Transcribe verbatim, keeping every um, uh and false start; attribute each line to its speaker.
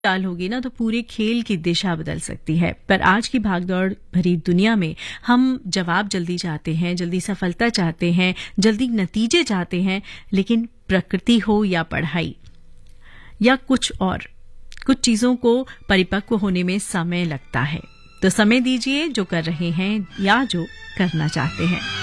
Speaker 1: चाल होगी ना तो पूरे खेल की दिशा बदल सकती है। पर आज की भागदौड़ भरी दुनिया में हम जवाब जल्दी चाहते हैं, जल्दी सफलता चाहते हैं, जल्दी नतीजे चाहते हैं, लेकिन प्रकृति हो या पढ़ाई या कुछ और, कुछ चीजों को परिपक्व होने में समय लगता है। तो समय दीजिए जो कर रहे हैं या जो करना चाहते हैं।